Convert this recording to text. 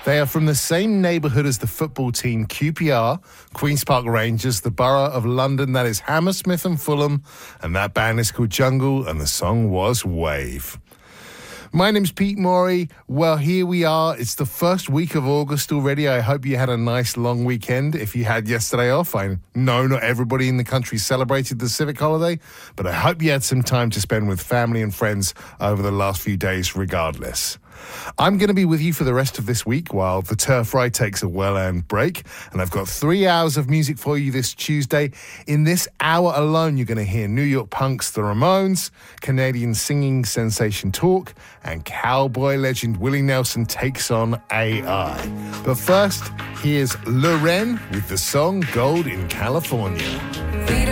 They are from the same neighbourhood as the football team QPR, Queen's Park Rangers, the borough of London, that is Hammersmith and Fulham, and that band is called Jungle, and the song was Wave. My name's Pete Morey. Well, here we are. It's the first week of August already. I hope you had a nice long weekend. If you had yesterday off, I know not everybody in the country celebrated the civic holiday, but I hope you had some time to spend with family and friends over the last few days regardless. I'm going to be with you for the rest of this week while the Turf Ride takes a well-earned break, and I've got 3 hours of music for you this Tuesday. In this hour alone, you're going to hear New York Punk's The Ramones, Canadian singing sensation Talk, and cowboy legend Willie Nelson takes on AI. But first, here's Loren with the song Gold in California.